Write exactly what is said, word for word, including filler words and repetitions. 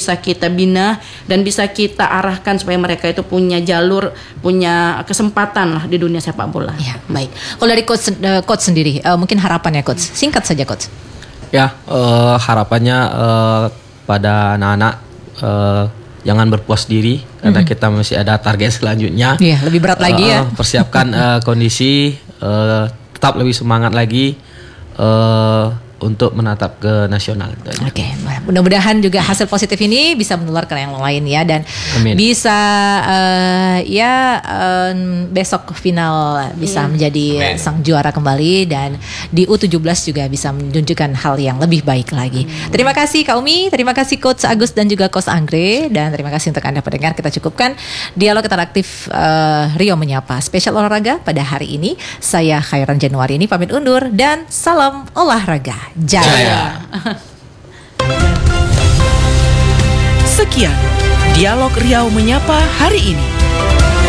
bisa kita bina dan bisa kita arahkan supaya mereka itu punya jalur, punya kesempatan lah di dunia sepak bola. Ya, baik. Kalau dari coach, uh, coach sendiri, uh, mungkin harapannya coach, singkat saja coach. Ya, uh, harapannya uh, pada anak-anak uh, jangan berpuas diri karena mm-hmm. kita masih ada target selanjutnya. Iya, lebih berat lagi uh, ya. Persiapkan uh, kondisi, uh, tetap lebih semangat lagi. Uh, untuk menatap ke nasional. Oke, okay. Mudah-mudahan juga hasil positif ini bisa menular ke yang lain ya dan Amin. bisa uh, ya um, besok final bisa yeah. menjadi Amin. sang juara kembali dan di U tujuh belas juga bisa menunjukkan hal yang lebih baik lagi. Amin. Terima kasih Kak Umi, terima kasih Coach Agus dan juga Coach Anggre dan terima kasih untuk Anda pendengar. Kita cukupkan dialog interaktif uh, Rio Menyapa spesial olahraga pada hari ini. Saya Khairan Januari ini pamit undur dan salam olahraga. Jaya. Jaya. Sekian dialog Riau Menyapa hari ini.